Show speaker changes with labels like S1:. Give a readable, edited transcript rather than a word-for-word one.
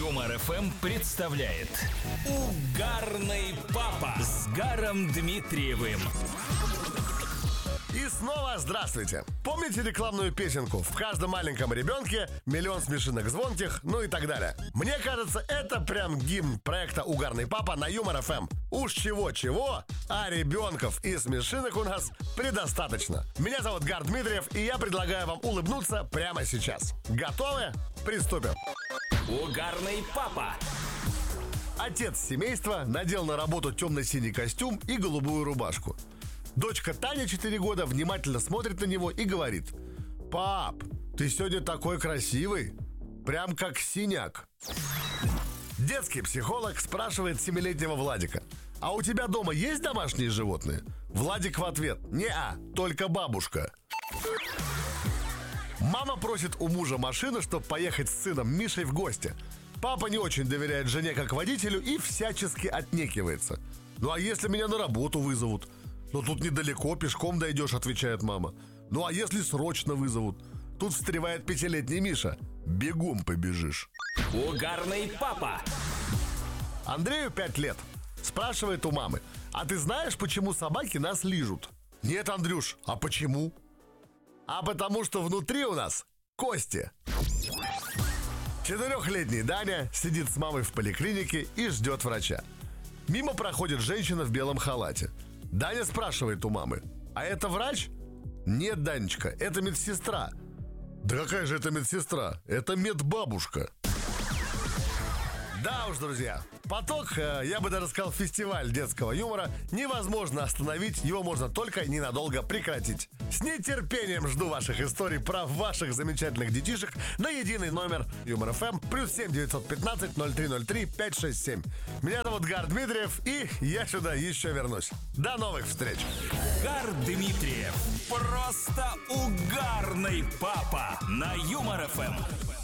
S1: Юмор ФМ представляет Угарный папа с Гаром Дмитриевым.
S2: И снова здравствуйте! Помните рекламную песенку «В каждом маленьком ребенке миллион смешинок звонких», ну и так далее? Мне кажется, это прям гимн проекта «Угарный папа» на Юмор ФМ. Уж чего-чего, а ребенков и смешинок у нас предостаточно. Меня зовут Гар Дмитриев, и я предлагаю вам улыбнуться прямо сейчас. Готовы? Приступим!
S1: Угарный папа.
S2: Отец семейства надел на работу темно-синий костюм и голубую рубашку. Дочка Таня, 4 года, внимательно смотрит на него и говорит: «Пап, ты сегодня такой красивый, прям как синяк». Детский психолог спрашивает 7-летнего Владика: «А у тебя дома есть домашние животные?» Владик в ответ: «Не-а, только бабушка». Мама просит у мужа машину, чтобы поехать с сыном Мишей в гости. Папа не очень доверяет жене как водителю и всячески отнекивается. «Ну а если меня на работу вызовут?» «Ну тут недалеко, пешком дойдешь», — отвечает мама. «Ну а если срочно вызовут?» Тут встревает 5-летний Миша: «Бегом побежишь».
S1: Угарный папа.
S2: Андрею 5 лет. Спрашивает у мамы: «А ты знаешь, почему собаки нас лижут?» «Нет, Андрюш, а почему?» «А потому что внутри у нас кости». 4-летний Даня сидит с мамой в поликлинике и ждет врача. Мимо проходит женщина в белом халате. Даня спрашивает у мамы: «А это врач?» «Нет, Данечка, это медсестра». «Да какая же это медсестра? Это медбабушка». Да уж, друзья, поток, я бы даже сказал, фестиваль детского юмора невозможно остановить, его можно только ненадолго прекратить. С нетерпением жду ваших историй про ваших замечательных детишек на единый номер Юмор ФМ +7 915 0303 567. Меня зовут Гар Дмитриев, и я сюда еще вернусь. До новых встреч!
S1: Гар Дмитриев. Просто угарный папа на Юмор ФМ.